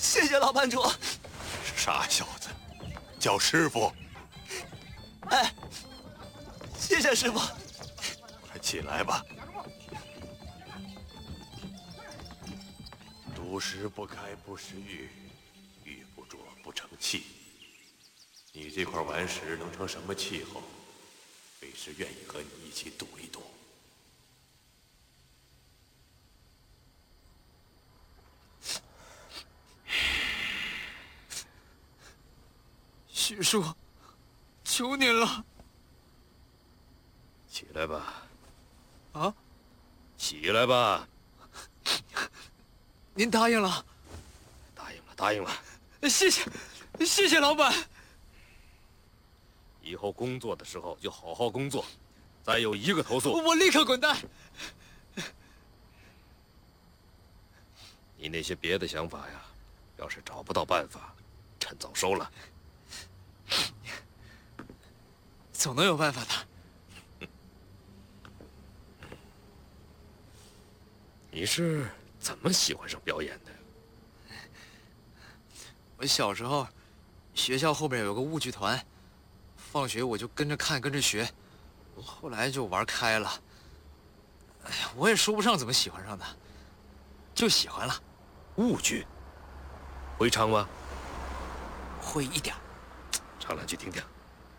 谢谢老班主。 傻小子，叫师傅。 哎，谢谢师傅。 快起来吧。读时不开不识玉，玉不琢不成器。你这块顽石能成什么气候？为师愿意和你一起赌一赌。 许叔，求您了。 起来吧。 啊？ 起来吧。 您答应了？ 答应了，答应了。 谢谢，谢谢老板。 以后工作的时候就好好工作，再有一个投诉， 我立刻滚蛋。 你那些别的想法呀，要是找不到办法，趁早收了。 总能有办法的。 你是怎么喜欢上表演的？ 我小时候，学校后边有个舞剧团，放学我就跟着看，跟着学，后来就玩开了。哎呀，我也说不上怎么喜欢上的，就喜欢了。 舞剧，会唱吗？ 会一点。 唱两句听听。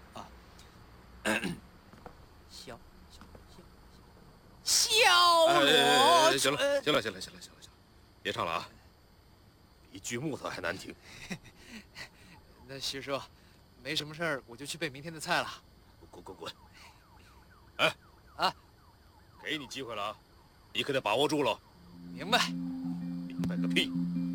小罗， 行了，行了，别唱了啊，比锯木头还难听。 那徐叔，没什么事儿，我就去备明天的菜了。 滚！哎， 啊， 给你机会了啊，你可得把握住了。 明白。 明白个屁！